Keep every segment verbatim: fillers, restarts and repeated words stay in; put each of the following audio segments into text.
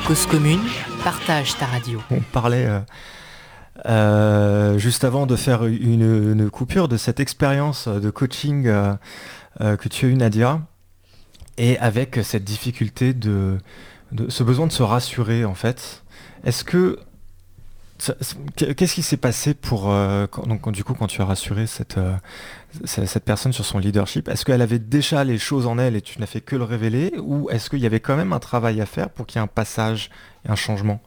Cause commune, partage ta radio. On parlait euh, euh, juste avant de faire une, une coupure de cette expérience de coaching euh, euh, que tu as eue, Nadia, et avec cette difficulté de, de ce besoin de se rassurer en fait. Est-ce que ça, qu'est-ce qui s'est passé pour euh, quand, donc du coup quand tu as rassuré cette euh, cette personne sur son leadership? Est-ce qu'elle avait déjà les choses en elle et tu n'as fait que le révéler, ou est-ce qu'il y avait quand même un travail à faire pour qu'il y ait un passage et un changement?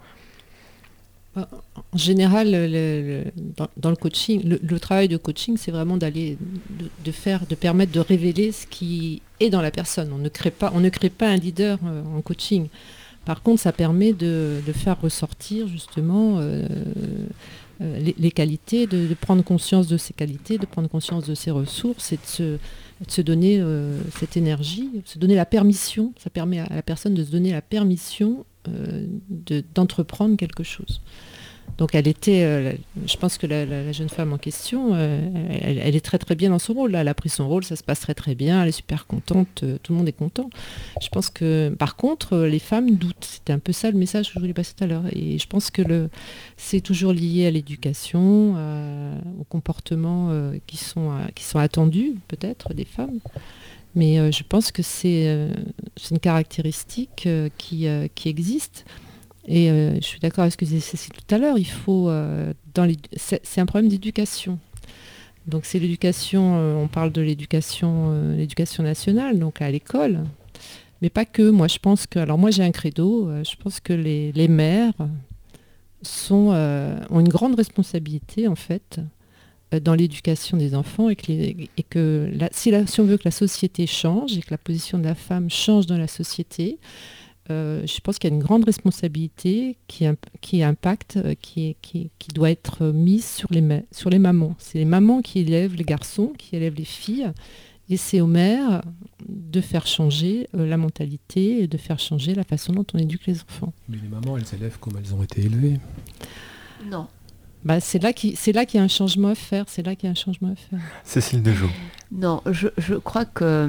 En général, le, le, dans, dans le coaching, le, le travail de coaching, c'est vraiment d'aller, de, de faire, de permettre de révéler ce qui est dans la personne. On ne crée pas, on ne crée pas un leader euh, en coaching. Par contre, ça permet de, de faire ressortir justement euh, euh, les, les qualités, de, de prendre conscience de ses qualités, de prendre conscience de ses ressources et de se, de se donner euh, cette énergie, de se donner la permission. Ça permet à la personne de se donner la permission euh, de, d'entreprendre quelque chose. Donc elle était, euh, je pense que la, la, la jeune femme en question, euh, elle, elle est très très bien dans son rôle. Là. Elle a pris son rôle, ça se passe très très bien, elle est super contente, euh, tout le monde est content. Je pense que par contre, euh, les femmes doutent. C'était un peu ça le message que je voulais passer tout à l'heure. Et je pense que le, c'est toujours lié à l'éducation, euh, aux comportements euh, qui, sont, euh, qui sont attendus peut-être des femmes. Mais euh, je pense que c'est, euh, c'est une caractéristique euh, qui, euh, qui existe. Et euh, je suis d'accord avec ce que disait Cécile tout à l'heure, il faut, euh, dans les, c'est, c'est un problème d'éducation. Donc c'est l'éducation, euh, on parle de l'éducation, euh, l'éducation nationale, donc à l'école, mais pas que. Moi je pense que, alors moi j'ai un credo, euh, je pense que les, les mères sont, euh, ont une grande responsabilité en fait euh, dans l'éducation des enfants et que, les, et que la, si, la, si on veut que la société change et que la position de la femme change dans la société, Euh, je pense qu'il y a une grande responsabilité qui, qui impacte, qui, qui, qui doit être mise sur les, ma- sur les mamans. C'est les mamans qui élèvent les garçons, qui élèvent les filles, et c'est aux mères de faire changer euh, la mentalité et de faire changer la façon dont on éduque les enfants. Mais les mamans, elles élèvent comme elles ont été élevées. Non. Bah, c'est, là qu'il, c'est là qu'il y a un changement à faire. C'est là qu'il y a un changement à faire. Cécile Dejeau. Non, je, je crois que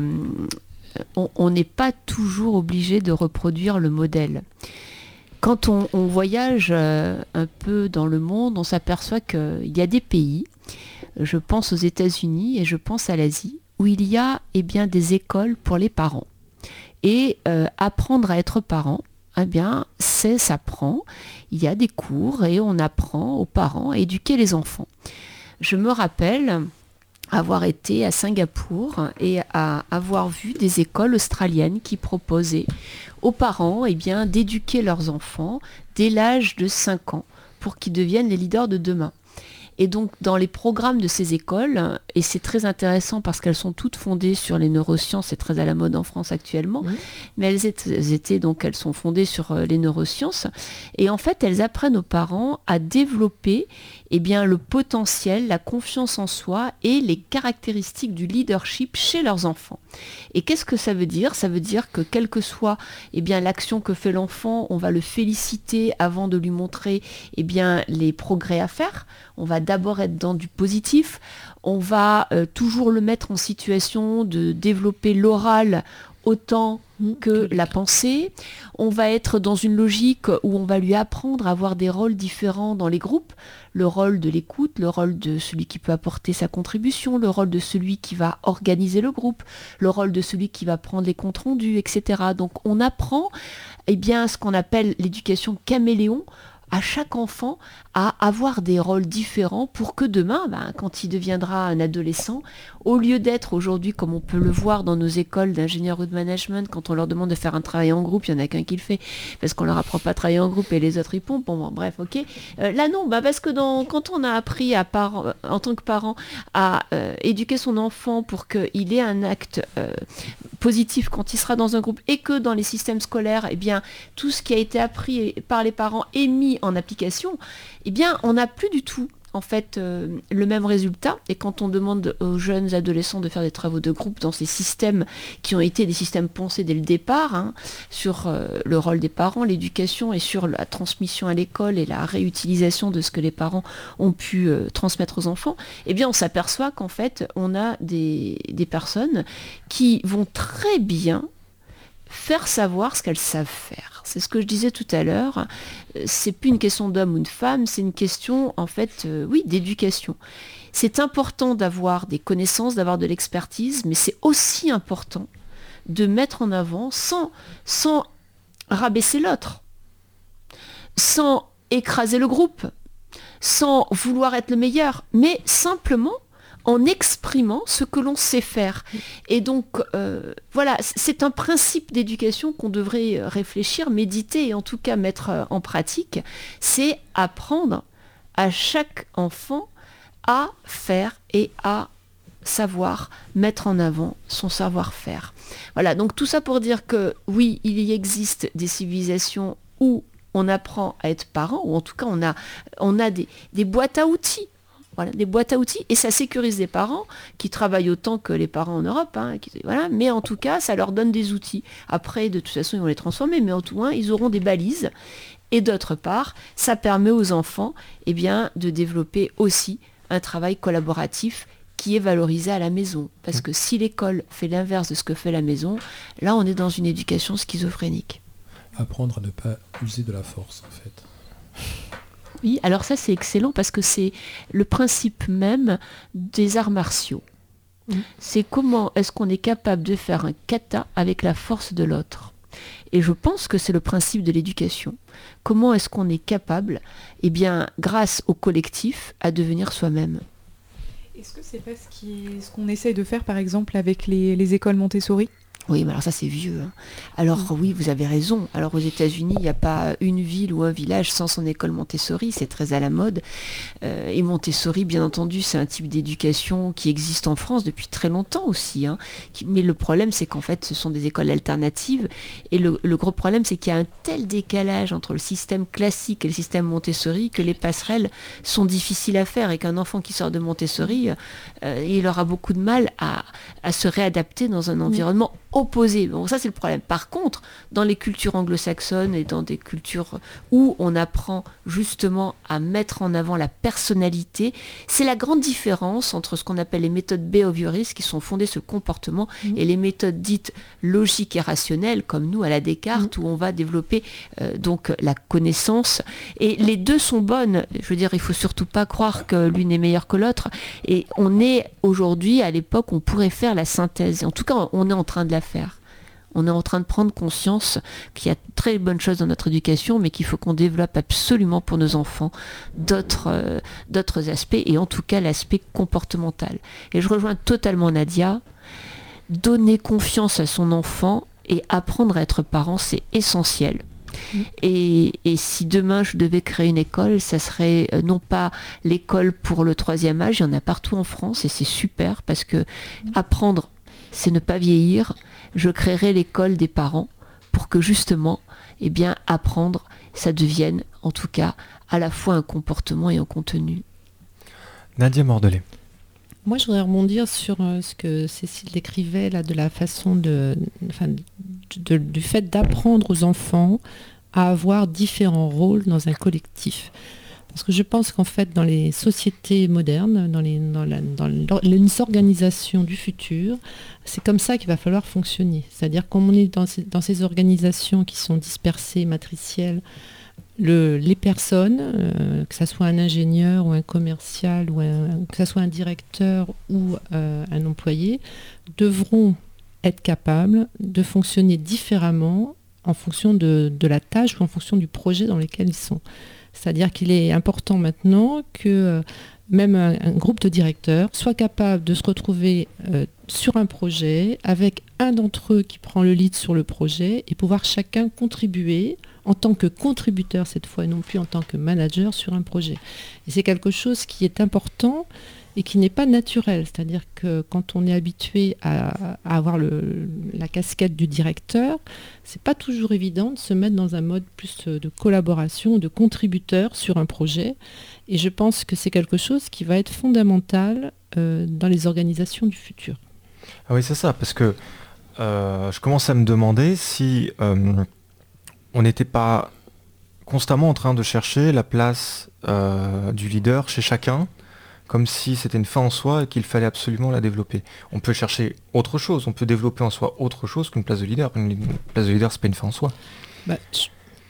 on n'est pas toujours obligé de reproduire le modèle. Quand on, on voyage euh, un peu dans le monde, on s'aperçoit qu'il y a des pays, je pense aux États-Unis et je pense à l'Asie, où il y a eh bien, des écoles pour les parents. Et euh, apprendre à être parent, eh bien, c'est, ça prend. Il y a des cours et on apprend aux parents à éduquer les enfants. Je me rappelle avoir été à Singapour et à avoir vu des écoles australiennes qui proposaient aux parents eh bien, d'éduquer leurs enfants dès l'âge de cinq ans pour qu'ils deviennent les leaders de demain. Et donc dans les programmes de ces écoles, et c'est très intéressant parce qu'elles sont toutes fondées sur les neurosciences, c'est très à la mode en France actuellement, oui. mais elles étaient, elles étaient donc elles sont fondées sur les neurosciences, et en fait elles apprennent aux parents à développer eh bien, le potentiel, la confiance en soi et les caractéristiques du leadership chez leurs enfants. Et qu'est-ce que ça veut dire ? Ça veut dire que quelle que soit eh bien, l'action que fait l'enfant, on va le féliciter avant de lui montrer eh bien, les progrès à faire. On va d'abord être dans du positif. On va euh, toujours le mettre en situation de développer l'oral autant que la pensée. On va être dans une logique où on va lui apprendre à avoir des rôles différents dans les groupes. Le rôle de l'écoute, le rôle de celui qui peut apporter sa contribution, le rôle de celui qui va organiser le groupe, le rôle de celui qui va prendre les comptes rendus, et cetera. Donc on apprend eh bien, ce qu'on appelle l'éducation caméléon, à chaque enfant à avoir des rôles différents pour que demain, ben, quand il deviendra un adolescent, au lieu d'être aujourd'hui, comme on peut le voir dans nos écoles d'ingénieurs ou de management, quand on leur demande de faire un travail en groupe, il n'y en a qu'un qui le fait, parce qu'on leur apprend pas à travailler en groupe et les autres ils pompent. Bon, bon bref, ok. Euh, là non, bah, parce que dans, quand on a appris à par, en tant que parent à euh, éduquer son enfant pour qu'il ait un acte euh, positif quand il sera dans un groupe et que dans les systèmes scolaires, eh bien, tout ce qui a été appris par les parents est mis en application, eh bien, on n'a plus du tout en fait euh, le même résultat. Et quand on demande aux jeunes adolescents de faire des travaux de groupe dans ces systèmes qui ont été des systèmes pensés dès le départ, hein, sur euh, le rôle des parents, l'éducation et sur la transmission à l'école et la réutilisation de ce que les parents ont pu euh, transmettre aux enfants, eh bien on s'aperçoit qu'en fait on a des, des personnes qui vont très bien faire savoir ce qu'elles savent faire. C'est ce que je disais tout à l'heure. C'est plus une question d'homme ou de femme, c'est une question, en fait, euh, oui, d'éducation. C'est important d'avoir des connaissances, d'avoir de l'expertise, mais c'est aussi important de mettre en avant, sans, sans rabaisser l'autre, sans écraser le groupe, sans vouloir être le meilleur, mais simplement en exprimant ce que l'on sait faire. Et donc, euh, voilà, c'est un principe d'éducation qu'on devrait réfléchir, méditer et en tout cas mettre en pratique. C'est apprendre à chaque enfant à faire et à savoir mettre en avant son savoir-faire. Voilà, donc tout ça pour dire que oui, il y existe des civilisations où on apprend à être parent, ou en tout cas on a, on a des, des boîtes à outils. Voilà, des boîtes à outils, et ça sécurise les parents qui travaillent autant que les parents en Europe, hein, qui, voilà, mais en tout cas, ça leur donne des outils. Après, de toute façon, ils vont les transformer, mais en tout cas, ils auront des balises. Et d'autre part, ça permet aux enfants eh bien, de développer aussi un travail collaboratif qui est valorisé à la maison. Parce que si l'école fait l'inverse de ce que fait la maison, là, on est dans une éducation schizophrénique. Apprendre à ne pas user de la force, en fait. Oui, alors ça c'est excellent parce que c'est le principe même des arts martiaux. Mmh. C'est comment est-ce qu'on est capable de faire un kata avec la force de l'autre. Et je pense que c'est le principe de l'éducation. Comment est-ce qu'on est capable, eh bien, grâce au collectif, à devenir soi-même. Est-ce que c'est pas ce, qui est, ce qu'on essaye de faire par exemple avec les, les écoles Montessori ? Oui, mais alors ça c'est vieux. Hein. Alors mmh. oui, vous avez raison. Alors aux États-Unis, il n'y a pas une ville ou un village sans son école Montessori, c'est très à la mode. Euh, et Montessori, bien entendu, c'est un type d'éducation qui existe en France depuis très longtemps aussi. Hein. Qui, mais le problème, c'est qu'en fait, ce sont des écoles alternatives. Et le, le gros problème, c'est qu'il y a un tel décalage entre le système classique et le système Montessori que les passerelles sont difficiles à faire et qu'un enfant qui sort de Montessori, euh, il aura beaucoup de mal à, à se réadapter dans un environnement mmh. opposé. Bon, ça c'est le problème. Par contre, dans les cultures anglo-saxonnes et dans des cultures où on apprend justement à mettre en avant la personnalité, c'est la grande différence entre ce qu'on appelle les méthodes behavioristes qui sont fondées sur le comportement mmh. et les méthodes dites logiques et rationnelles comme nous à la Descartes mmh. où on va développer euh, donc la connaissance. Et les deux sont bonnes. Je veux dire, il faut surtout pas croire que l'une est meilleure que l'autre. Et on est aujourd'hui, à l'époque, on pourrait faire la synthèse. En tout cas, on est en train de la faire. On est en train de prendre conscience qu'il y a de très bonnes choses dans notre éducation, mais qu'il faut qu'on développe absolument pour nos enfants d'autres, euh, d'autres aspects, et en tout cas l'aspect comportemental. Et je rejoins totalement Nadia. Donner confiance à son enfant et apprendre à être parent, c'est essentiel. Mmh. Et, et si demain je devais créer une école, ça serait euh, non pas l'école pour le troisième âge, il y en a partout en France et c'est super parce que mmh. apprendre, c'est ne pas vieillir. Je créerai l'école des parents pour que justement, eh bien, apprendre, ça devienne en tout cas à la fois un comportement et un contenu. Nadia Mordelet. Moi, je voudrais rebondir sur euh, ce que Cécile décrivait là, de la façon de, enfin, de, de, du fait d'apprendre aux enfants à avoir différents rôles dans un collectif. Parce que je pense qu'en fait, dans les sociétés modernes, dans, les, dans, la, dans les organisations du futur, c'est comme ça qu'il va falloir fonctionner. C'est-à-dire comme on est dans ces, dans ces organisations qui sont dispersées, matricielles, le, les personnes, euh, que ce soit un ingénieur ou un commercial, ou un, que ce soit un directeur ou euh, un employé, devront être capables de fonctionner différemment en fonction de, de la tâche ou en fonction du projet dans lequel ils sont. C'est-à-dire qu'il est important maintenant que euh, même un, un groupe de directeurs soit capable de se retrouver euh, sur un projet avec un d'entre eux qui prend le lead sur le projet et pouvoir chacun contribuer en tant que contributeur cette fois et non plus en tant que manager sur un projet. Et c'est quelque chose qui est important et qui n'est pas naturel. C'est-à-dire que quand on est habitué à, à avoir le, la casquette du directeur, c'est pas toujours évident de se mettre dans un mode plus de collaboration, de contributeur sur un projet. Et je pense que c'est quelque chose qui va être fondamental euh, dans les organisations du futur. Ah oui, c'est ça, parce que euh, je commence à me demander si euh, on n'était pas constamment en train de chercher la place euh, du leader chez chacun, comme si c'était une fin en soi et qu'il fallait absolument la développer. On peut chercher autre chose, on peut développer en soi autre chose qu'une place de leader. Une place de leader, c'est pas une fin en soi. Bah, je,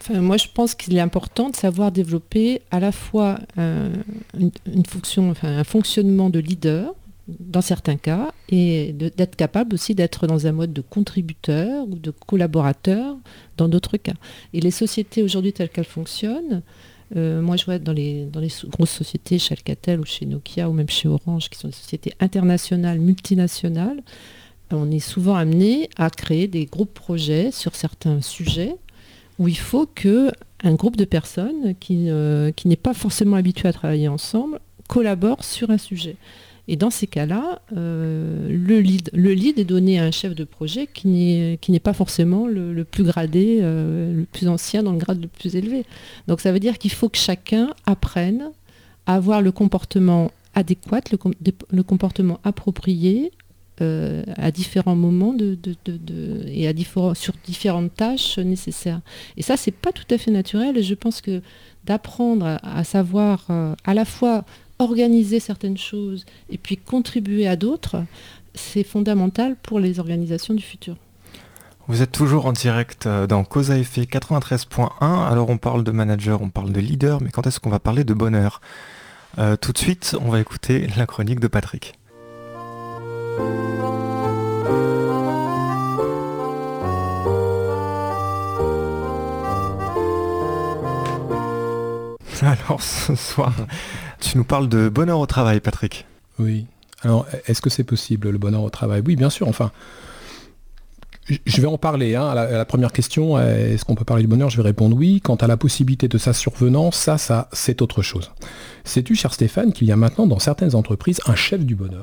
Enfin, moi, je pense qu'il est important de savoir développer à la fois un, une, une fonction, enfin, un fonctionnement de leader, dans certains cas, et de, d'être capable aussi d'être dans un mode de contributeur ou de collaborateur dans d'autres cas. Et les sociétés aujourd'hui telles qu'elles fonctionnent, euh, moi je vois dans les, dans les so- grosses sociétés, chez Alcatel ou chez Nokia ou même chez Orange, qui sont des sociétés internationales, multinationales, on est souvent amené à créer des groupes projets sur certains sujets où il faut qu'un groupe de personnes qui, euh, qui n'est pas forcément habitué à travailler ensemble collabore sur un sujet. Et dans ces cas-là, euh, le, lead, le lead est donné à un chef de projet qui n'est, qui n'est pas forcément le, le plus gradé, euh, le plus ancien dans le grade le plus élevé. Donc ça veut dire qu'il faut que chacun apprenne à avoir le comportement adéquat, le, com- le comportement approprié euh, à différents moments de, de, de, de, et à différents, sur différentes tâches nécessaires. Et ça, c'est pas tout à fait naturel. Et je pense que d'apprendre à, à savoir euh, à la fois organiser certaines choses et puis contribuer à d'autres, c'est fondamental pour les organisations du futur. Vous êtes toujours en direct dans Cause à effet quatre-vingt-treize point un. Alors on parle de manager, on parle de leader, mais quand est-ce qu'on va parler de bonheur ? euh, Tout de suite, on va écouter la chronique de Patrick. Alors ce soir, tu nous parles de bonheur au travail, Patrick. Oui. Alors, est-ce que c'est possible, le bonheur au travail ? Oui, bien sûr. Enfin, je vais en parler. Hein. À, la, à la première question, est-ce qu'on peut parler du bonheur ? Je vais répondre oui. Quant à la possibilité de sa survenance, ça, ça, c'est autre chose. Sais-tu, cher Stéphane, qu'il y a maintenant dans certaines entreprises un chef du bonheur ?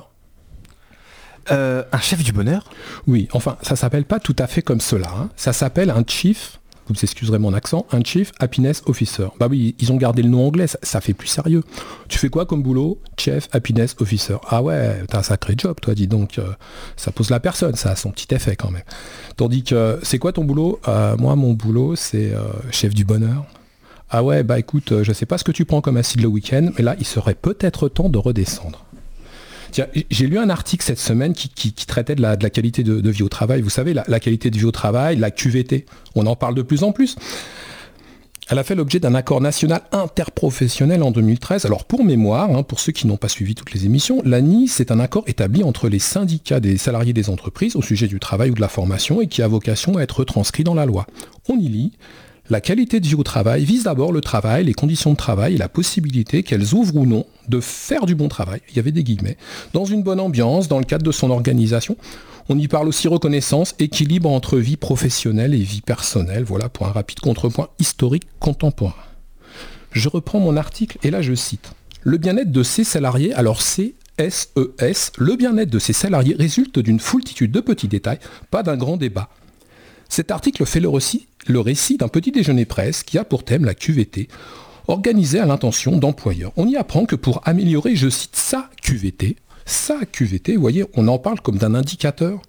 euh, Un chef du bonheur ? Oui. Enfin, ça s'appelle pas tout à fait comme cela. Hein. Ça s'appelle un chief. Vous excuserez mon accent, un Chief Happiness Officer. Bah oui, ils ont gardé le nom anglais, ça, ça fait plus sérieux. Tu fais quoi comme boulot ? Chief Happiness Officer. Ah ouais, t'as un sacré job, toi, dis donc. Euh, ça pose la personne, ça a son petit effet quand même. Tandis que, c'est quoi ton boulot ? euh, Moi, mon boulot, c'est euh, chef du bonheur. Ah ouais, bah écoute, je sais pas ce que tu prends comme acide le week-end, mais là, il serait peut-être temps de redescendre. Tiens, j'ai lu un article cette semaine qui, qui, qui traitait de la, de la qualité de, de vie au travail. Vous savez, la, la qualité de vie au travail, la Q V T, on en parle de plus en plus. Elle a fait l'objet d'un accord national interprofessionnel en deux mille treize. Alors pour mémoire, hein, pour ceux qui n'ont pas suivi toutes les émissions, l'A N I, c'est un accord établi entre les syndicats des salariés des entreprises au sujet du travail ou de la formation et qui a vocation à être retranscrit dans la loi. On y lit: la qualité de vie au travail vise d'abord le travail, les conditions de travail et la possibilité qu'elles ouvrent ou non de faire du bon travail, il y avait des guillemets, dans une bonne ambiance, dans le cadre de son organisation. On y parle aussi reconnaissance, équilibre entre vie professionnelle et vie personnelle. Voilà pour un rapide contrepoint historique contemporain. Je reprends mon article et là je cite. Le bien-être de ces salariés, alors C S E S, le bien-être de ces salariés résulte d'une foultitude de petits détails, pas d'un grand débat. Cet article fait le récit, le récit d'un petit déjeuner presse qui a pour thème la Q V T, organisé à l'intention d'employeurs. On y apprend que pour améliorer, je cite, sa Q V T, sa Q V T, vous voyez, on en parle comme d'un indicateur.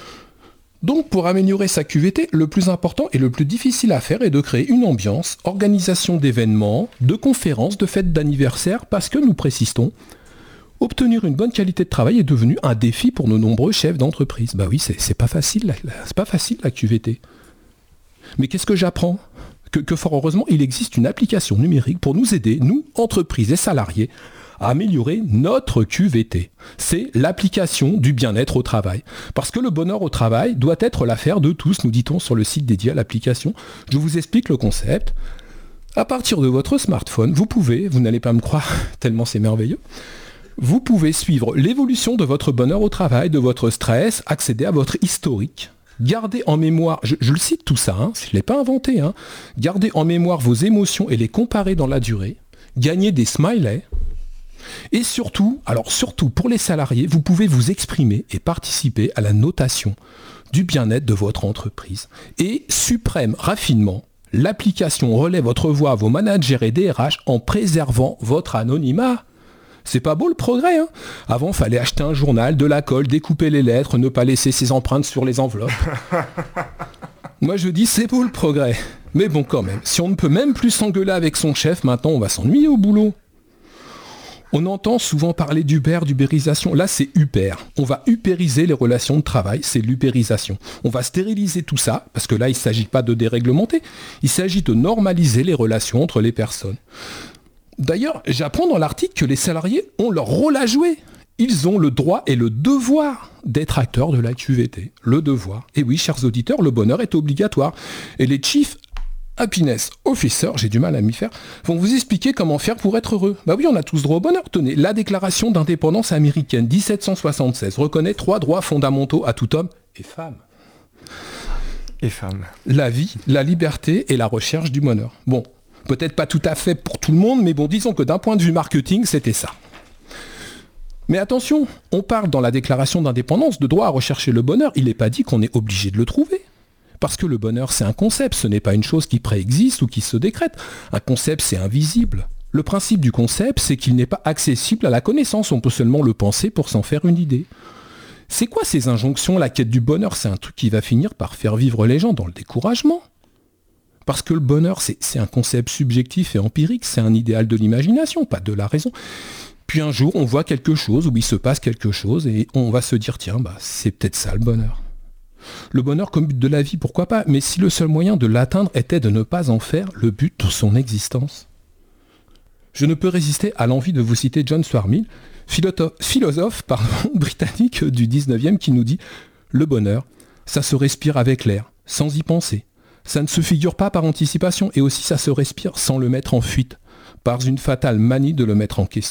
Donc pour améliorer sa Q V T, le plus important et le plus difficile à faire est de créer une ambiance, organisation d'événements, de conférences, de fêtes d'anniversaire, parce que nous précisons, obtenir une bonne qualité de travail est devenu un défi pour nos nombreux chefs d'entreprise. Bah oui, c'est, c'est pas facile, la, la, c'est pas facile la Q V T. Mais qu'est-ce que j'apprends ? que, que fort heureusement, il existe une application numérique pour nous aider, nous, entreprises et salariés, à améliorer notre Q V T. C'est l'application du bien-être au travail. Parce que le bonheur au travail doit être l'affaire de tous, nous dit-on sur le site dédié à l'application. Je vous explique le concept. À partir de votre smartphone, vous pouvez, vous n'allez pas me croire, tellement c'est merveilleux, vous pouvez suivre l'évolution de votre bonheur au travail, de votre stress, accéder à votre historique, garder en mémoire, je, je le cite tout ça, hein, je ne l'ai pas inventé, hein, garder en mémoire vos émotions et les comparer dans la durée, gagner des smileys, et surtout, alors surtout pour les salariés, vous pouvez vous exprimer et participer à la notation du bien-être de votre entreprise. Et suprême raffinement, l'application relaie votre voix à vos managers et D R H en préservant votre anonymat. C'est pas beau le progrès, hein ? Avant, fallait acheter un journal, de la colle, découper les lettres, ne pas laisser ses empreintes sur les enveloppes. Moi je dis, c'est beau le progrès. Mais bon quand même, si on ne peut même plus s'engueuler avec son chef, maintenant on va s'ennuyer au boulot. On entend souvent parler d'Uber, d'ubérisation. Là, c'est Uber. On va ubériser les relations de travail, c'est l'ubérisation. On va stériliser tout ça, parce que là, il ne s'agit pas de déréglementer, il s'agit de normaliser les relations entre les personnes. D'ailleurs, j'apprends dans l'article que les salariés ont leur rôle à jouer. Ils ont le droit et le devoir d'être acteurs de la Q V T. Le devoir. Et oui, chers auditeurs, le bonheur est obligatoire. Et les Chief Happiness Officer, j'ai du mal à m'y faire, vont vous expliquer comment faire pour être heureux. Bah oui, on a tous droit au bonheur. Tenez, la déclaration d'indépendance américaine dix-sept cent soixante-seize reconnaît trois droits fondamentaux à tout homme et femme. Et femme. La vie, la liberté et la recherche du bonheur. Bon, peut-être pas tout à fait pour tout le monde, mais bon, disons que d'un point de vue marketing, c'était ça. Mais attention, on parle dans la déclaration d'indépendance de droit à rechercher le bonheur. Il n'est pas dit qu'on est obligé de le trouver. Parce que le bonheur, c'est un concept, ce n'est pas une chose qui préexiste ou qui se décrète. Un concept, c'est invisible. Le principe du concept, c'est qu'il n'est pas accessible à la connaissance. On peut seulement le penser pour s'en faire une idée. C'est quoi ces injonctions? La quête du bonheur, c'est un truc qui va finir par faire vivre les gens dans le découragement. Parce que le bonheur, c'est, c'est un concept subjectif et empirique, c'est un idéal de l'imagination, pas de la raison. Puis un jour, on voit quelque chose, où il se passe quelque chose, et on va se dire, tiens, bah, c'est peut-être ça le bonheur. Le bonheur comme but de la vie, pourquoi pas? Mais si le seul moyen de l'atteindre était de ne pas en faire le but de son existence. Je ne peux résister à l'envie de vous citer John Stuart Mill, philosophe, philosophe pardon, britannique du dix-neuvième, qui nous dit « Le bonheur, ça se respire avec l'air, sans y penser. Ça ne se figure pas par anticipation, et aussi ça se respire sans le mettre en fuite, par une fatale manie de le mettre en question. »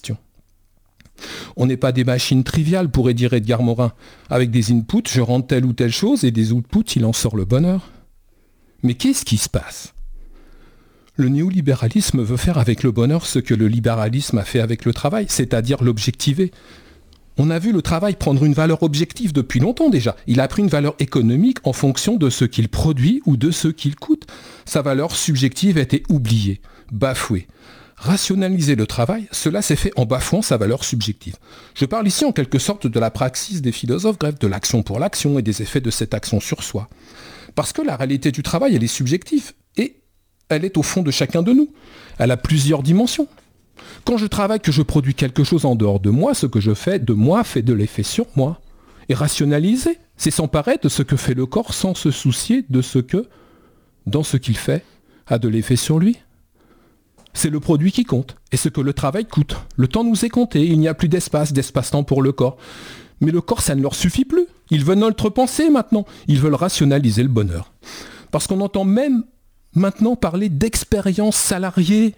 On n'est pas des machines triviales, pourrait dire Edgar Morin. Avec des inputs, je rentre telle ou telle chose, et des outputs, il en sort le bonheur. Mais qu'est-ce qui se passe? Le néolibéralisme veut faire avec le bonheur ce que le libéralisme a fait avec le travail, c'est-à-dire l'objectiver. On a vu le travail prendre une valeur objective depuis longtemps déjà. Il a pris une valeur économique en fonction de ce qu'il produit ou de ce qu'il coûte. Sa valeur subjective a été oubliée, bafouée. Rationaliser le travail, cela s'est fait en bafouant sa valeur subjective. Je parle ici en quelque sorte de la praxis des philosophes grecs, de l'action pour l'action et des effets de cette action sur soi. Parce que la réalité du travail, elle est subjective et elle est au fond de chacun de nous. Elle a plusieurs dimensions. Quand je travaille, que je produis quelque chose en dehors de moi, ce que je fais de moi fait de l'effet sur moi. Et rationaliser, c'est s'emparer de ce que fait le corps sans se soucier de ce que, dans ce qu'il fait, a de l'effet sur lui. C'est le produit qui compte, et ce que le travail coûte. Le temps nous est compté, il n'y a plus d'espace, d'espace-temps pour le corps. Mais le corps, ça ne leur suffit plus. Ils veulent notre pensée maintenant. Ils veulent rationaliser le bonheur. Parce qu'on entend même maintenant parler d'expérience salariée.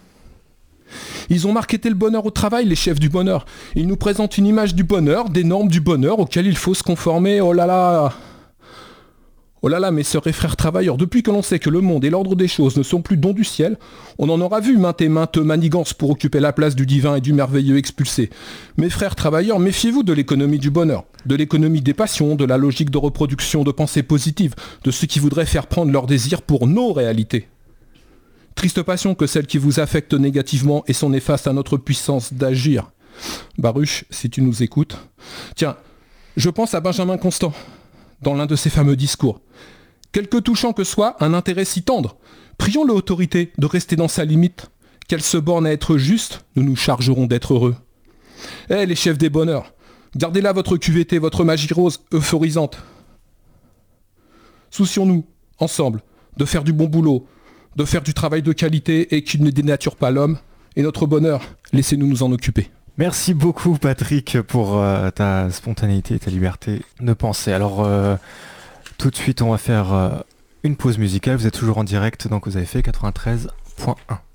Ils ont marketé le bonheur au travail, les chefs du bonheur. Ils nous présentent une image du bonheur, des normes du bonheur auxquelles il faut se conformer. Oh là là! Oh là là, mes sœurs et frères travailleurs, depuis que l'on sait que le monde et l'ordre des choses ne sont plus dons du ciel, on en aura vu maintes et maintes manigances pour occuper la place du divin et du merveilleux expulsé. Mes frères travailleurs, méfiez-vous de l'économie du bonheur, de l'économie des passions, de la logique de reproduction de pensées positives, de ceux qui voudraient faire prendre leurs désirs pour nos réalités. Triste passion que celle qui vous affecte négativement et sont néfastes à notre puissance d'agir. Baruch, si tu nous écoutes. Tiens, je pense à Benjamin Constant, dans l'un de ses fameux discours. Quelque touchant que soit un intérêt si tendre, prions l'autorité de rester dans sa limite. Qu'elle se borne à être juste, nous nous chargerons d'être heureux. Eh, les chefs des bonheurs, gardez là votre Q V T, votre magie rose euphorisante. Soucions-nous, ensemble, de faire du bon boulot, de faire du travail de qualité et qui ne dénature pas l'homme. Et notre bonheur, laissez-nous nous en occuper. Merci beaucoup Patrick pour euh, ta spontanéité et ta liberté de penser. Alors euh, tout de suite on va faire euh, une pause musicale. Vous êtes toujours en direct dans Cause à effet quatre-vingt-treize point un.